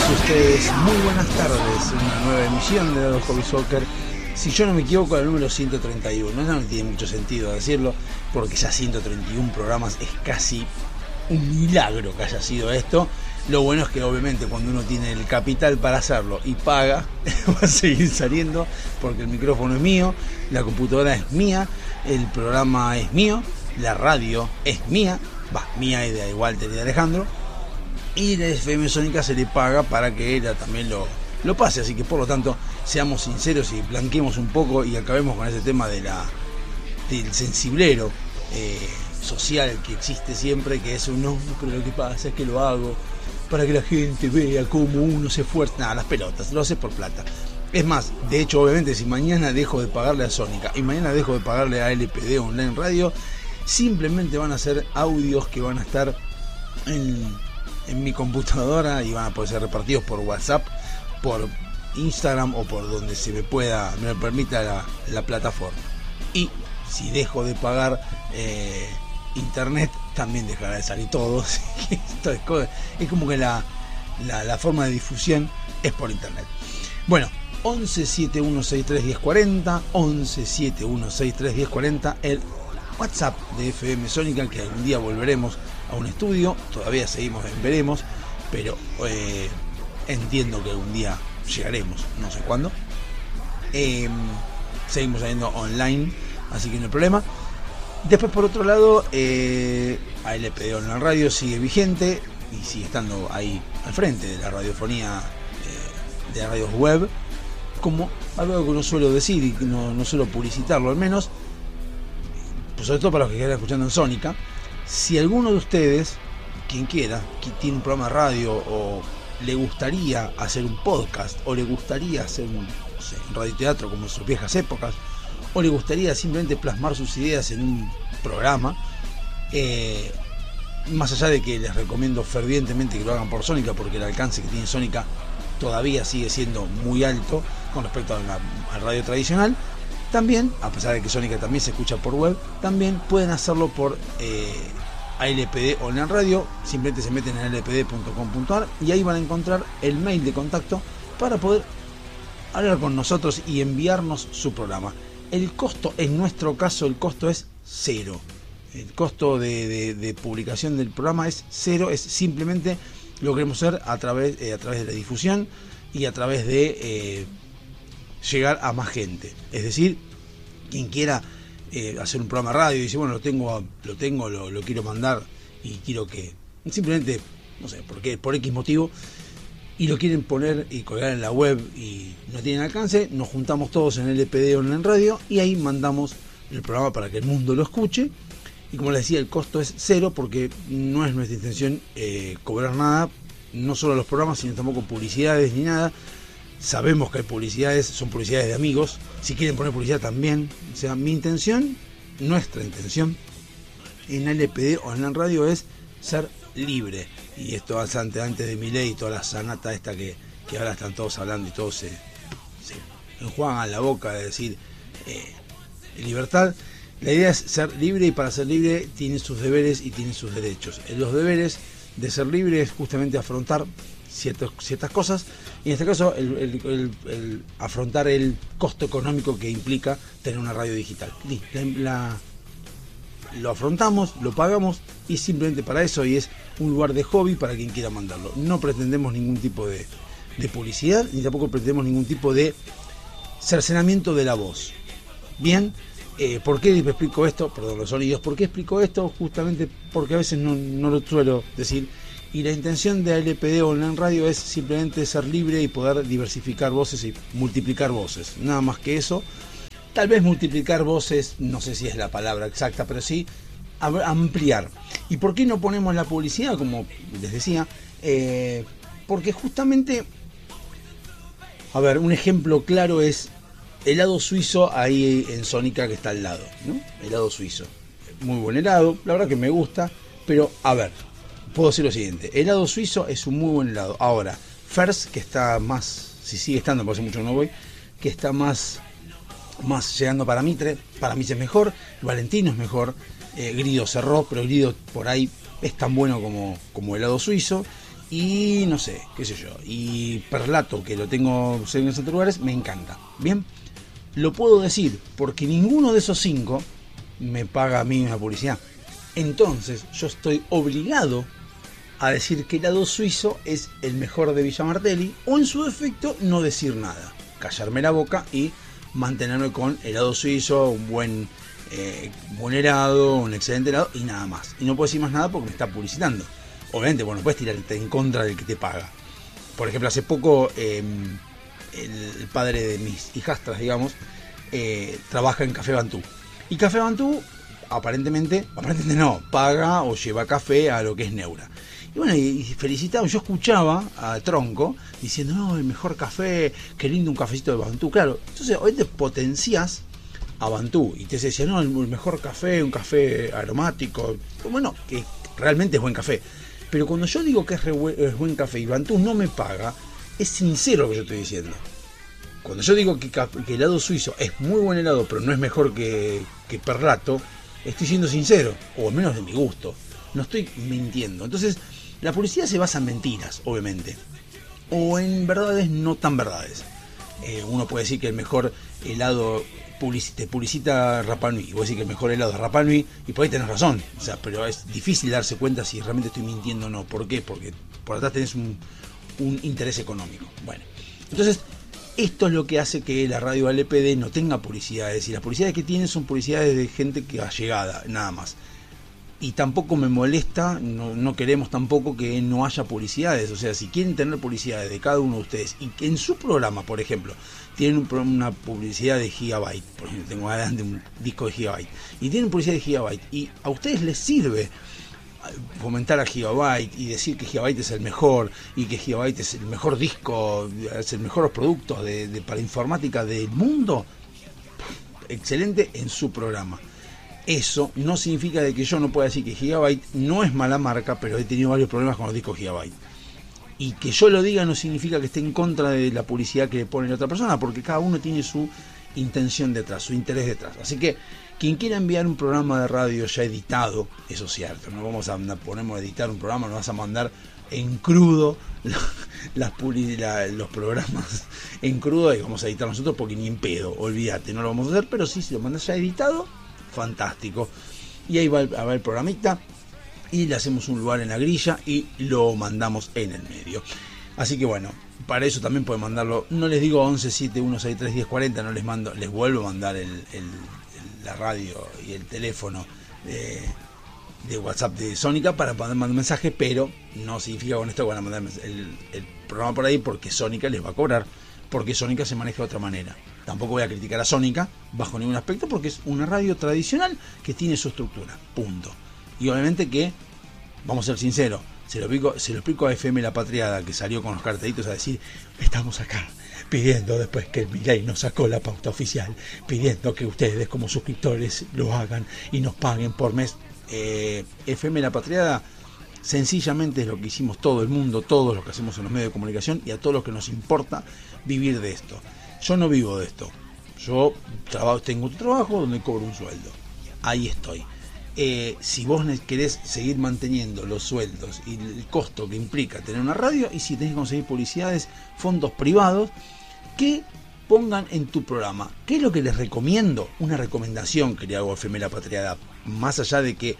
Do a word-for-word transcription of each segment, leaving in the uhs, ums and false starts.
todos ustedes, muy buenas tardes, una nueva emisión de Dado Hobby Soccer. Si yo no me equivoco, el número ciento treinta y uno, no tiene mucho sentido decirlo, porque ya ciento treinta y uno programas es casi un milagro que haya sido esto. Lo bueno es que obviamente cuando uno tiene el capital para hacerlo y paga, va a seguir saliendo, porque el micrófono es mío, la computadora es mía, el programa es mío, la radio es mía, va, mía y de Walter y de Alejandro, y la F M Sónica se le paga para que ella también lo, lo pase, así que por lo tanto seamos sinceros y blanqueemos un poco y acabemos con ese tema de la del sensiblero eh, social que existe siempre, que es un no, pero lo que pasa es que lo hago para que la gente vea cómo uno se esfuerza. Nada, las pelotas, lo haces por plata. Es más, de hecho, obviamente, si mañana dejo de pagarle a Sónica y mañana dejo de pagarle a L P D Online Radio, simplemente van a ser audios que van a estar en, en mi computadora y van a poder ser repartidos por WhatsApp, por Instagram o por donde se me pueda, me lo permita la, la plataforma. Y si dejo de pagar eh, internet, también dejará de salir todo. Esto es, es como que la, la, la forma de difusión es por internet. Bueno, once setenta y uno sesenta y tres diez cuarenta, once setenta y uno sesenta y tres diez cuarenta, el WhatsApp de F M Sónica, que algún día volveremos a un estudio, todavía seguimos en veremos, pero eh, entiendo que algún día llegaremos, no sé cuándo. Eh, seguimos saliendo online, así que no hay problema. Después, por otro lado, eh, A L P D Online Radio sigue vigente y sigue estando ahí al frente de la radiofonía, eh, de las radios web, como algo que no suelo decir y que no, no suelo publicitarlo al menos, pues sobre todo para los que quieran escuchando en Sónica. Si alguno de ustedes, quien quiera, que tiene un programa de radio o le gustaría hacer un podcast o le gustaría hacer un, no sé, un radioteatro como en sus viejas épocas, o le gustaría simplemente plasmar sus ideas en un programa, eh, más allá de que les recomiendo fervientemente que lo hagan por Sónica, porque el alcance que tiene Sónica todavía sigue siendo muy alto con respecto a la, al radio tradicional, también, a pesar de que Sónica también se escucha por web, también pueden hacerlo por eh, A L P D Online Radio. Simplemente se meten en a l p d punto com punto a r y ahí van a encontrar el mail de contacto para poder hablar con nosotros y enviarnos su programa. El costo, en nuestro caso, el costo es cero. El costo de, de, de publicación del programa es cero, es simplemente lo que queremos hacer a través, eh, a través de la difusión y a través de eh, llegar a más gente. Es decir, quien quiera eh, hacer un programa de radio y dice, bueno, lo tengo, lo tengo, lo, lo quiero mandar y quiero que, simplemente, no sé, porque por X motivo, y lo quieren poner y colgar en la web y no tienen alcance, nos juntamos todos en L P D Online Radio y ahí mandamos el programa para que el mundo lo escuche. Y como les decía, el costo es cero porque no es nuestra intención eh, cobrar nada, no solo los programas, sino tampoco publicidades ni nada. Sabemos que hay publicidades, son publicidades de amigos, si quieren poner publicidad también. O sea, mi intención, nuestra intención en L P D Online Radio es ser libre. Y esto antes, antes de mi ley y toda la sanata esta que, que ahora están todos hablando y todos se, se enjuagan la boca de decir eh, libertad. La idea es ser libre, y para ser libre tiene sus deberes y tiene sus derechos. Los deberes de ser libre es justamente afrontar ciertos, ciertas cosas, y en este caso el, el, el, el afrontar el costo económico que implica tener una radio digital. La, la, lo afrontamos, lo pagamos, y simplemente para eso, y es un lugar de hobby para quien quiera mandarlo. No pretendemos ningún tipo de, de publicidad, ni tampoco pretendemos ningún tipo de cercenamiento de la voz. Bien, eh, ¿por qué explico esto? Perdón, los sonidos. ¿Por qué explico esto? Justamente porque a veces no, no lo suelo decir. Y la intención de A L P D Online Radio es simplemente ser libre y poder diversificar voces y multiplicar voces. Nada más que eso. Tal vez multiplicar voces, no sé si es la palabra exacta, pero sí ampliar. ¿Y por qué no ponemos la publicidad? Como les decía, eh, porque justamente, a ver, un ejemplo claro es helado suizo ahí en Sónica, que está al lado, ¿no? Helado suizo, muy buen helado, la verdad que me gusta, pero a ver, puedo decir lo siguiente: helado suizo es un muy buen helado. Ahora, First, que está más, si sigue estando, porque hace mucho que no voy, que está más más llegando para Mitre, para mí es mejor, Valentino es mejor, eh, Grido cerró, pero Grido por ahí es tan bueno como, como helado suizo, y no sé, qué sé yo, y Perlato, que lo tengo en otros lugares, me encanta. Bien, lo puedo decir porque ninguno de esos cinco me paga a mí una publicidad. Entonces yo estoy obligado a decir que helado suizo es el mejor de Villa Martelli, o en su defecto no decir nada, callarme la boca y mantenerme con helado suizo, un buen, eh, buen helado, un excelente helado y nada más. Y no puedo decir más nada porque me está publicitando. Obviamente, bueno, puedes tirarte en contra del que te paga. Por ejemplo, hace poco eh, el, el padre de mis hijastras, digamos, eh, trabaja en Café Bantú. Y Café Bantú, aparentemente, aparentemente no, paga o lleva café a lo que es Neura. Y bueno, y felicitaba, yo escuchaba a Tronco diciendo, no, el mejor café, qué lindo un cafecito de Bantú. Claro, entonces hoy te potencias a Bantú y te decía, no, el mejor café, un café aromático. Bueno, que realmente es buen café. Pero cuando yo digo que es, re, es buen café y Bantú no me paga, es sincero lo que yo estoy diciendo. Cuando yo digo que, que helado suizo es muy buen helado, pero no es mejor que, que Perlato, estoy siendo sincero, o al menos de mi gusto. No estoy mintiendo. Entonces, la publicidad se basa en mentiras, obviamente, o en verdades no tan verdades. Eh, uno puede decir que el mejor helado te publicita Rapa Nui, y voy a decir que el mejor helado es Rapa Nui, y por ahí tenés razón, o sea, pero es difícil darse cuenta si realmente estoy mintiendo o no. ¿Por qué? Porque por atrás tenés un, un interés económico. Bueno, entonces esto es lo que hace que la radio L P D no tenga publicidades, y las publicidades que tiene son publicidades de gente que ha llegado, nada más. Y tampoco me molesta, no, no queremos tampoco que no haya publicidades. O sea, si quieren tener publicidades de cada uno de ustedes y que en su programa, por ejemplo, tienen un, una publicidad de Gigabyte, por ejemplo, tengo adelante un disco de Gigabyte, y tienen publicidad de Gigabyte, y a ustedes les sirve fomentar a Gigabyte y decir que Gigabyte es el mejor, y que Gigabyte es el mejor disco, es el mejor producto de, de, para informática del mundo, excelente en su programa. Eso no significa de que yo no pueda decir que Gigabyte no es mala marca, pero he tenido varios problemas con los discos Gigabyte. Y que yo lo diga no significa que esté en contra de la publicidad que le pone la otra persona, porque cada uno tiene su intención detrás, su interés detrás. Así que quien quiera enviar un programa de radio ya editado, eso es cierto, no vamos a ponemos a editar un programa, nos vas a mandar en crudo las la, los programas en crudo y vamos a editar nosotros porque ni en pedo, olvídate, no lo vamos a hacer, pero sí, si lo mandas ya editado, fantástico. Y ahí va el, va el programita y le hacemos un lugar en la grilla y lo mandamos en el medio. Así que bueno, para eso también pueden mandarlo, no les digo once siete uno seis tres diez cuarenta, no les mando, les vuelvo a mandar el, el, el, la radio y el teléfono de, de WhatsApp de Sónica para poder mandar un mensaje, pero no significa con esto que van a mandar el, el programa por ahí porque Sónica les va a cobrar, porque Sónica se maneja de otra manera. Tampoco voy a criticar a Sónica bajo ningún aspecto porque es una radio tradicional que tiene su estructura, punto. Y obviamente que, vamos a ser sinceros, se lo explico, se lo explico a F M La Patriada, que salió con los cartelitos a decir, estamos acá pidiendo después que el Milei nos sacó la pauta oficial, pidiendo que ustedes como suscriptores lo hagan y nos paguen por mes. Eh, F M La Patriada sencillamente es lo que hicimos todo el mundo, todos los que hacemos en los medios de comunicación y a todos los que nos importa vivir de esto. Yo no vivo de esto, yo trabajo, tengo un trabajo donde cobro un sueldo, ahí estoy. Eh, si vos querés seguir manteniendo los sueldos y el costo que implica tener una radio, y si tenés que conseguir publicidades, fondos privados que pongan en tu programa. ¿Qué es lo que les recomiendo? Una recomendación que le hago a F M La Patriada, más allá de que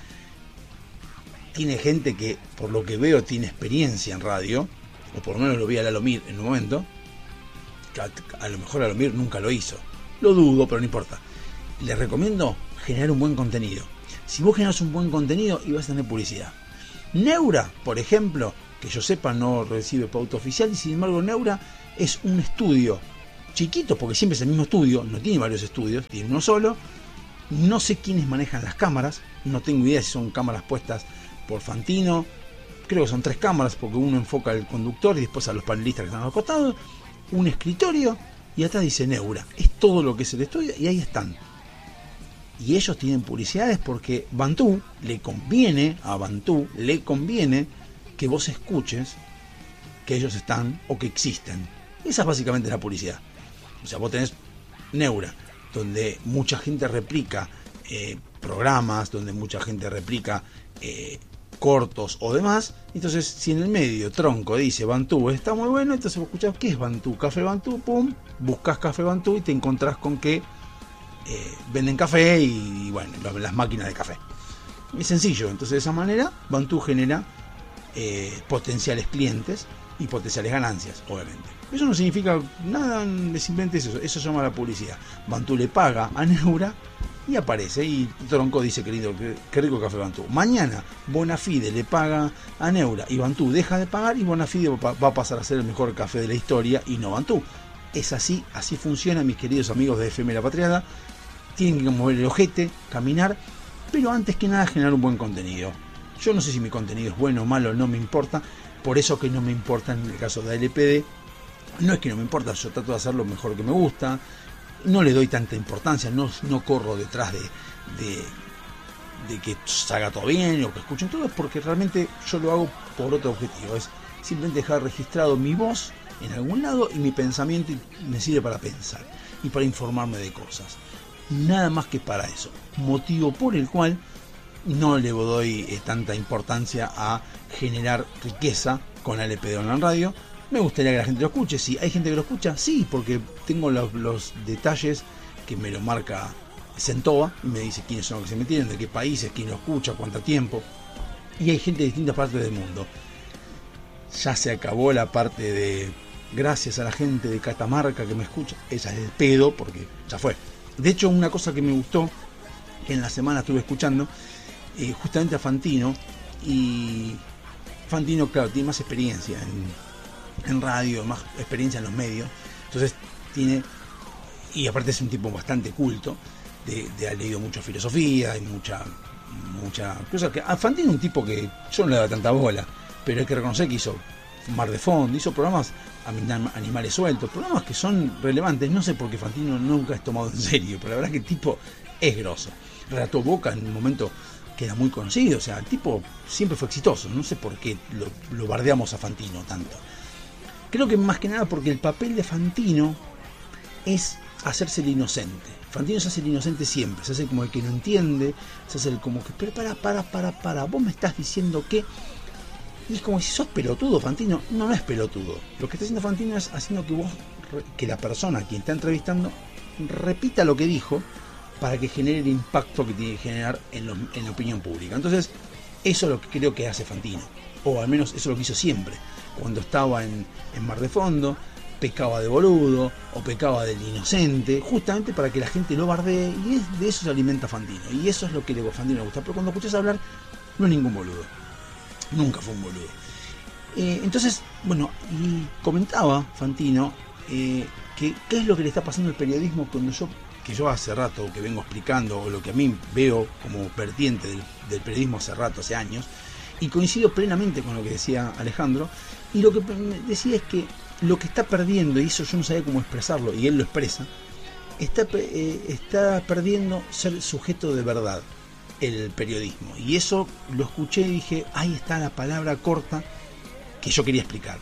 tiene gente que, por lo que veo, tiene experiencia en radio, o por lo menos lo vi a Lalomir en un momento, que a, a lo mejor Lalomir nunca lo hizo, lo dudo, pero no importa. Les recomiendo generar un buen contenido. Si vos generas un buen contenido y vas a tener publicidad. Neura, por ejemplo, que yo sepa no recibe pauta oficial, y sin embargo Neura es un estudio chiquito, porque siempre es el mismo estudio, no tiene varios estudios, tiene uno solo. No sé quiénes manejan las cámaras, no tengo idea si son cámaras puestas por Fantino, creo que son tres cámaras, porque uno enfoca al conductor y después a los panelistas que están a los costados, un escritorio y atrás dice Neura, es todo lo que es el estudio y ahí están. Y ellos tienen publicidades porque Bantú le conviene, a Bantú le conviene que vos escuches que ellos están o que existen. Esa es básicamente la publicidad. O sea, vos tenés Neura, donde mucha gente replica eh, programas, donde mucha gente replica eh, cortos o demás. Entonces, si en el medio Tronco dice Bantú está muy bueno, entonces vos escuchás qué es Bantú, Café Bantú, pum, buscas Café Bantú y te encontrás con que eh, venden café y, y bueno, las máquinas de café. Es sencillo. Entonces, de esa manera Bantú genera eh, potenciales clientes y potenciales ganancias, obviamente. Eso no significa nada, simplemente eso, eso se llama la publicidad. Bantú le paga a Neura y aparece, y Tronco dice, querido, qué rico café Bantú. Mañana Bonafide le paga a Neura y Bantú deja de pagar, y Bonafide va a pasar a ser el mejor café de la historia y no Bantú. Es así, así funciona, mis queridos amigos de F M La Patriada. Tienen que mover el ojete, caminar, pero antes que nada generar un buen contenido. Yo no sé si mi contenido es bueno o malo, no me importa. Por eso que no me importa en el caso de L P D. No es que no me importa, yo trato de hacer lo mejor que me gusta. No le doy tanta importancia, no, no corro detrás de, de, de que salga todo bien o que escuchen todo, porque realmente yo lo hago por otro objetivo. Es simplemente dejar registrado mi voz en algún lado y mi pensamiento me sirve para pensar y para informarme de cosas. Nada más que para eso. Motivo por el cual no le doy eh, tanta importancia a generar riqueza con L P D Online Radio. Me gustaría que la gente lo escuche. Si hay gente que lo escucha, sí, porque tengo los, los detalles que me lo marca Centoa, me dice quiénes son los que se metieron, de qué países, quién lo escucha, cuánto tiempo. Y hay gente de distintas partes del mundo. Ya se acabó la parte de gracias a la gente de Catamarca que me escucha. Esa es el pedo, porque ya fue. De hecho, una cosa que me gustó, que en la semana estuve escuchando, eh, justamente a Fantino, y Fantino, claro, tiene más experiencia en en radio, más experiencia en los medios, entonces tiene, y aparte es un tipo bastante culto, de, de ha leído mucha filosofía y mucha mucha cosa, que a Fantino es un tipo que yo no le daba tanta bola, pero hay que reconocer que hizo Mar de Fondo, hizo programas Animales Sueltos, programas que son relevantes. No sé por qué Fantino nunca es tomado en serio, pero la verdad que el tipo es grosso. Relató Boca en un momento que era muy conocido, o sea, el tipo siempre fue exitoso, no sé por qué lo, lo bardeamos a Fantino tanto. Creo que más que nada porque el papel de Fantino es hacerse el inocente. Fantino se hace el inocente siempre, se hace como el que no entiende, se hace el como que, pero para, para, para, para, vos me estás diciendo que... Y es como si sos pelotudo, Fantino. No, no es pelotudo. Lo que está haciendo Fantino es haciendo que vos, que la persona a quien está entrevistando, repita lo que dijo para que genere el impacto que tiene que generar en, los, en la opinión pública. Entonces, eso es lo que creo que hace Fantino. O al menos eso es lo que hizo siempre. Cuando estaba en, en Mar de Fondo, pecaba de boludo o pecaba del inocente, justamente para que la gente lo bardee, y es, de eso se alimenta Fantino. Y eso es lo que a Fantino le gusta. Pero cuando escuchas hablar, no es ningún boludo. Nunca fue un boludo. Eh, entonces, bueno, y comentaba Fantino eh, que qué es lo que le está pasando al periodismo cuando yo, que yo hace rato que vengo explicando, o lo que a mí veo como vertiente del, del periodismo hace rato, hace años, y coincido plenamente con lo que decía Alejandro, y lo que decía es que lo que está perdiendo, y eso yo no sabía cómo expresarlo, y él lo expresa, está, eh, está perdiendo ser sujeto de verdad el periodismo. Y eso lo escuché y dije, ahí está la palabra corta que yo quería explicar.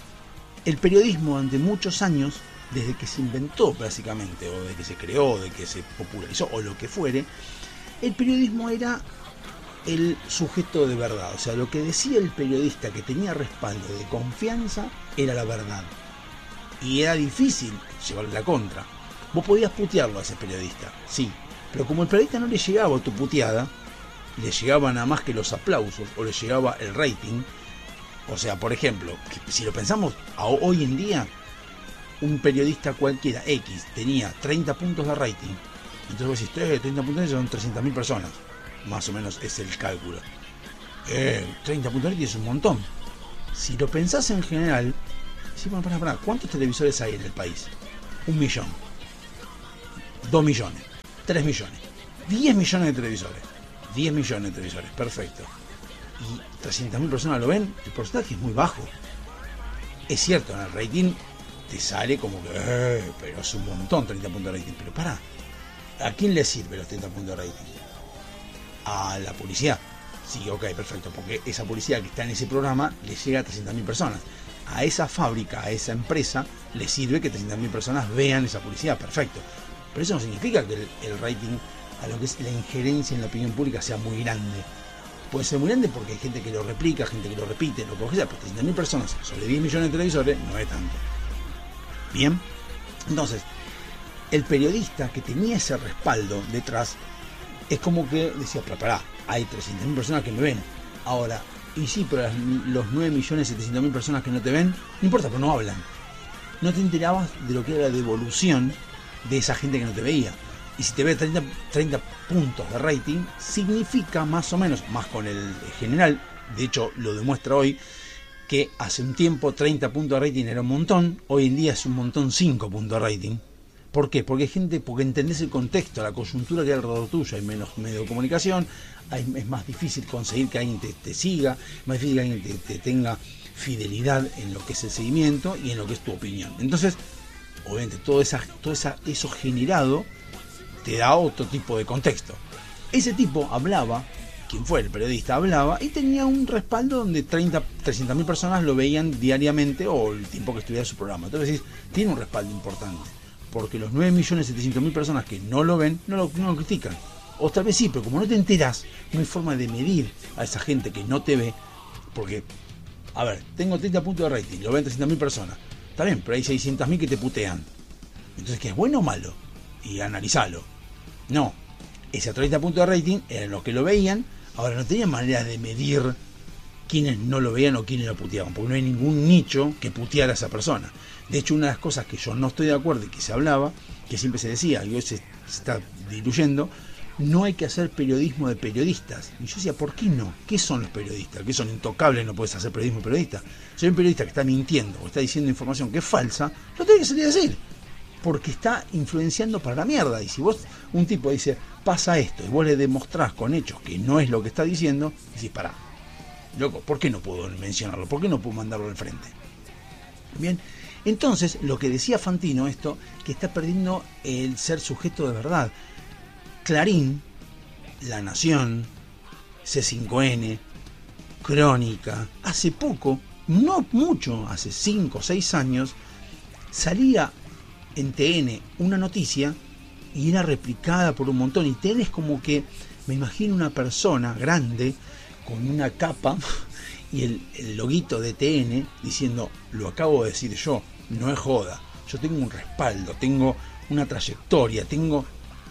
El periodismo durante muchos años, desde que se inventó básicamente, o de que se creó, de que se popularizó, o lo que fuere, el periodismo era el sujeto de verdad. O sea, lo que decía el periodista que tenía respaldo de confianza era la verdad. Y era difícil llevarle la contra. Vos podías putearlo a ese periodista, sí, pero como el periodista no le llegaba tu puteada, le llegaban nada más que los aplausos o le llegaba el rating. O sea, por ejemplo, que si lo pensamos a hoy en día, un periodista cualquiera X tenía treinta puntos de rating. Entonces vos decís, eh, treinta puntos son trescientas mil personas. Más o menos es el cálculo. Eh, treinta puntos de rating es un montón. Si lo pensás en general, sí, bueno, pará, pará, ¿cuántos televisores hay en el país? Un millón. Dos millones. Tres millones. Diez millones de televisores. Diez millones de televisores. Perfecto. Y trescientas mil personas lo ven. El porcentaje es muy bajo. Es cierto, en el rating te sale como que, eh, pero es un montón, treinta puntos de rating. Pero pará, ¿a quién le sirve los treinta puntos de rating? A la publicidad. Sí, ok, perfecto, porque esa publicidad que está en ese programa le llega a trescientas mil personas. A esa fábrica, a esa empresa, le sirve que trescientas mil personas vean esa publicidad, perfecto. Pero eso no significa que el, el rating, a lo que es la injerencia en la opinión pública, sea muy grande. puede ser muy grande porque hay gente que lo replica, gente que lo repite, lo que sea, pero trescientas mil personas sobre diez millones de televisores no es tanto. Bien, entonces, el periodista que tenía ese respaldo detrás, es como que decía, pero pará, hay trescientas mil personas que me ven. Ahora, y sí, pero las, los nueve millones setecientas mil personas que no te ven, no importa, pero no hablan. No te enterabas de lo que era la devolución de esa gente que no te veía. Y si te ve treinta, treinta puntos de rating, significa más o menos, más con el general, de hecho lo demuestra hoy, que hace un tiempo treinta puntos de rating era un montón, hoy en día es un montón cinco puntos de rating. ¿Por qué? Porque hay gente, porque entendés el contexto, la coyuntura que hay alrededor tuyo, hay menos medios de comunicación, hay, es más difícil conseguir que alguien te, te siga, más difícil que alguien te, te tenga fidelidad en lo que es el seguimiento y en lo que es tu opinión. Entonces, obviamente, todo, esa, todo esa, eso generado te da otro tipo de contexto. Ese tipo hablaba, quien fue el periodista, hablaba y tenía un respaldo donde treinta, trescientas mil personas lo veían diariamente o el tiempo que estuviera su programa. Entonces decís, tiene un respaldo importante, porque los nueve millones setecientas mil personas que no lo ven, no lo, no lo critican. O tal vez sí, pero como no te enteras, no hay forma de medir a esa gente que no te ve, porque, a ver, tengo treinta puntos de rating, lo ven trescientas mil personas, está bien, pero hay seiscientas mil que te putean. Entonces, ¿qué es bueno o malo? Y analizalo. No, ese treinta puntos de rating eran los que lo veían, ahora no tenían manera de medir quiénes no lo veían o quiénes lo puteaban, porque no hay ningún nicho que puteara a esa persona. De hecho, una de las cosas que yo no estoy de acuerdo y que se hablaba, que siempre se decía, y hoy se, se está diluyendo, no hay que hacer periodismo de periodistas. Y yo decía, ¿por qué no? ¿Qué son los periodistas? ¿Qué son intocables? No puedes hacer periodismo de periodista. Si hay un periodista que está mintiendo o está diciendo información que es falsa, lo tiene que salir a decir, porque está influenciando para la mierda. Y si vos, un tipo dice, pasa esto, y vos le demostrás con hechos que no es lo que está diciendo, decís, pará, loco, ¿por qué no puedo mencionarlo? ¿Por qué no puedo mandarlo al frente? Bien, entonces, lo que decía Fantino, esto, que está perdiendo el ser sujeto de verdad. Clarín, La Nación, C cinco N, Crónica, hace poco, no mucho, hace cinco o seis años, salía en T N una noticia y era replicada por un montón. Y T N es como que, me imagino una persona grande con una capa y el, el loguito de T N diciendo, lo acabo de decir yo, no es joda, yo tengo un respaldo, tengo una trayectoria, tengo...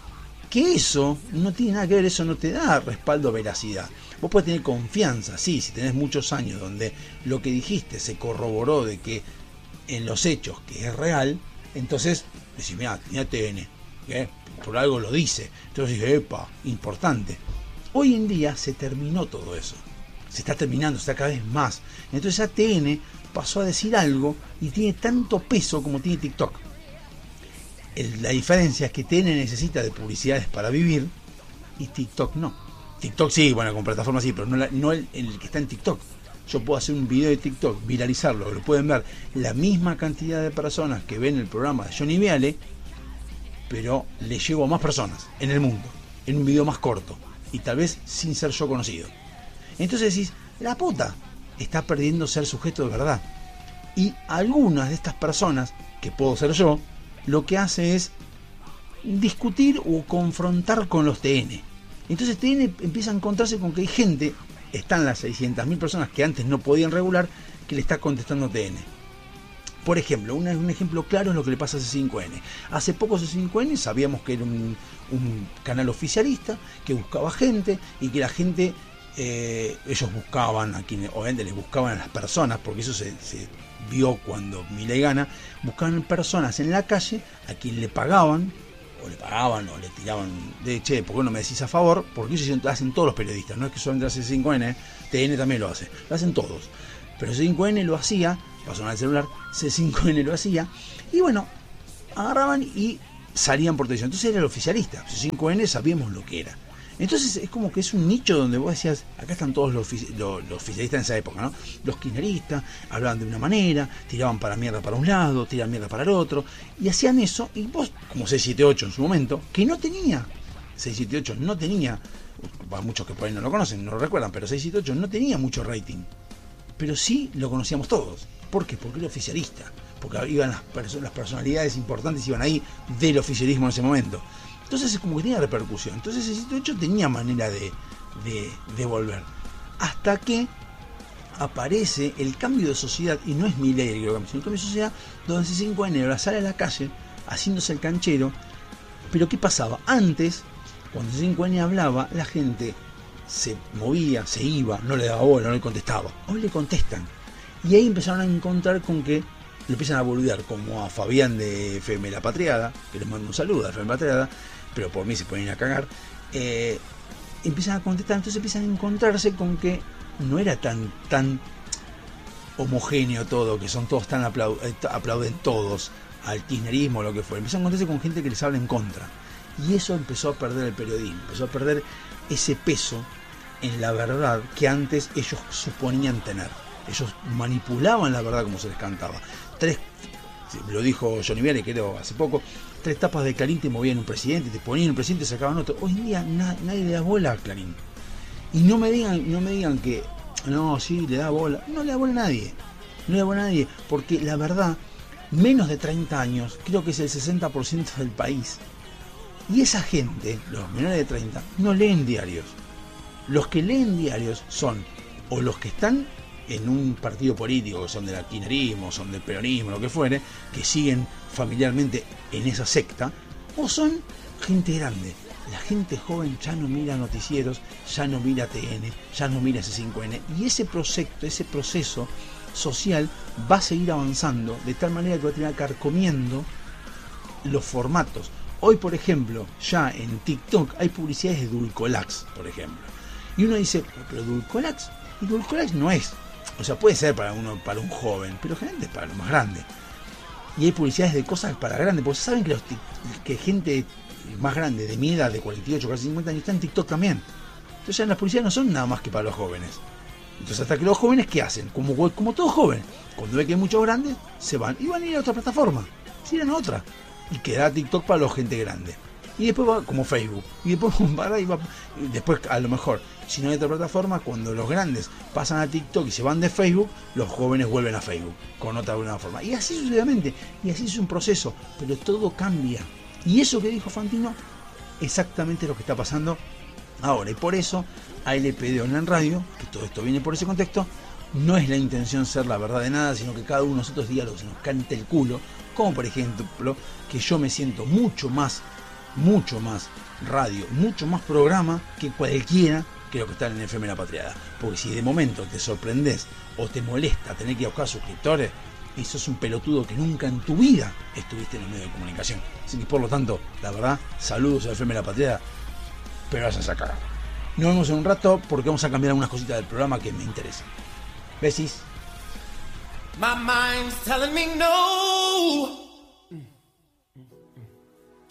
Que eso no tiene nada que ver, eso no te da respaldo, veracidad. Vos podés tener confianza, sí, si tenés muchos años donde lo que dijiste se corroboró de que en los hechos que es real, entonces decís, mira, tenía T N, ¿eh? Por algo lo dice, entonces dije, epa, importante. Hoy en día se terminó todo eso, se está terminando, se está cada vez más. Entonces A T N pasó a decir algo y tiene tanto peso como tiene TikTok. El, la diferencia es que T N necesita de publicidades para vivir y TikTok no. TikTok sí, bueno, con plataformas sí, pero no, la, no el, el que está en TikTok. Yo puedo hacer un video de TikTok, viralizarlo, lo pueden ver la misma cantidad de personas que ven el programa de Johnny Viale, pero le llevo a más personas en el mundo, en un video más corto, y tal vez sin ser yo conocido. Entonces decís, la puta está perdiendo ser sujeto de verdad. Y algunas de estas personas, que puedo ser yo, lo que hace es discutir o confrontar con los T N. Entonces T N empieza a encontrarse con que hay gente, están las seiscientas mil personas que antes no podían regular, que le está contestando T N. Por ejemplo, un, un ejemplo claro es lo que le pasa a C cinco N. Hace poco C cinco N sabíamos que era un, un canal oficialista, que buscaba gente y que la gente, eh, ellos buscaban a quienes, obviamente les buscaban a las personas, porque eso se... se vio cuando Milei gana, buscaban personas en la calle a quien le pagaban, o le pagaban, o le tiraban de che, ¿por qué no me decís a favor? Porque eso lo hacen todos los periodistas, no es que solamente hace C cinco N, T N también lo hace, lo hacen todos. Pero C cinco N lo hacía, pasó al celular, C cinco N lo hacía, y bueno, agarraban y salían por televisión. Entonces era el oficialista, C cinco N sabíamos lo que era. Entonces es como que es un nicho donde vos decías, acá están todos los, los, los oficialistas en esa época, ¿no? Los kirchneristas hablaban de una manera, tiraban para mierda para un lado, tiraban mierda para el otro, y hacían eso, y vos, como seiscientos setenta y ocho en su momento, que no tenía, seiscientos setenta y ocho no tenía, para muchos que por ahí no lo conocen, no lo recuerdan, pero seiscientos setenta y ocho no tenía mucho rating, pero sí lo conocíamos todos. ¿Por qué? Porque era oficialista, porque iban las, perso- las personalidades importantes, iban ahí del oficialismo en ese momento. Entonces es como que tenía repercusión. Entonces seiscientos setenta y ocho tenía manera de, de, de volver. hasta que aparece el cambio de sociedad, y no es Milei el que lo cambia, sino el cambio de sociedad, donde C cinco N ahora sale a la calle haciéndose el canchero. Pero ¿qué pasaba? Antes, cuando C cinco N hablaba, la gente se movía, se iba, no le daba bola, no le contestaba. Hoy le contestan. Y ahí empezaron a encontrar con que le empiezan a boludear, como a Fabián de F M La Patriada, que les mando un saludo a F M La Patriada, pero por mí se pueden ir a cagar. Eh, empiezan a contestar, entonces empiezan a encontrarse con que no era tan tan homogéneo todo, que son todos tan aplaud, aplauden todos al kirchnerismo o lo que fuera. Empiezan a encontrarse con gente que les habla en contra, y eso empezó a perder el periodismo, empezó a perder ese peso en la verdad que antes ellos suponían tener. Ellos manipulaban la verdad como se les cantaba. Tres, lo dijo Johnny Viale, creo, hace poco, tres tapas de Clarín te movían un presidente, te ponían un presidente y sacaban otro. Hoy en día na, nadie le da bola a Clarín. Y no me digan, no me digan que no, sí, le da bola. No le da bola a nadie. No le da bola a nadie. Porque la verdad, menos de treinta años, creo que es el sesenta por ciento del país. Y esa gente, los menores de treinta, no leen diarios. Los que leen diarios son o los que están en un partido político, que son del kirchnerismo, son del peronismo, lo que fuere, que siguen familiarmente en esa secta, o son gente grande. La gente joven ya no mira noticieros, ya no mira T N, ya no mira C cinco N, y ese proceso, ese proceso social va a seguir avanzando de tal manera que va a terminar carcomiendo los formatos. Hoy, por ejemplo, ya en TikTok hay publicidades de Dulcolax, por ejemplo, y uno dice, pero Dulcolax, y Dulcolax no es, o sea, puede ser para uno, para un joven, pero generalmente es para lo más grande. Y hay publicidades de cosas para grandes, porque saben que, los, que gente más grande, de mi edad, de cuarenta y ocho, casi cincuenta años, está en TikTok también. Entonces las publicidades no son nada más que para los jóvenes. Entonces hasta que los jóvenes, ¿qué hacen? Como, como todo joven, cuando ve que hay muchos grandes, se van y van a ir a otra plataforma, se irán a otra, y queda TikTok para la gente grande. Y después va como Facebook, y después va, y va, y después a lo mejor, si no hay otra plataforma, cuando los grandes pasan a TikTok y se van de Facebook, los jóvenes vuelven a Facebook con otra nueva forma, y así sucesivamente, y así es un proceso, pero todo cambia. Y eso que dijo Fantino, exactamente lo que está pasando ahora. Y por eso a L P D Online Radio, que todo esto viene por ese contexto, no es la intención ser la verdad de nada, sino que cada uno de nosotros diga lo que se nos cante el culo. Como por ejemplo, que yo me siento mucho más, mucho más radio, mucho más programa que cualquiera que lo que está en F M La Patriada. Porque si de momento te sorprendés o te molesta tener que ir a buscar suscriptores, y sos un pelotudo que nunca en tu vida estuviste en los medios de comunicación. Así que por lo tanto, la verdad, saludos a F M La Patriada, pero vas a cagar. Nos vemos en un rato porque vamos a cambiar algunas cositas del programa que me interesan. Besis. My mind's telling me no.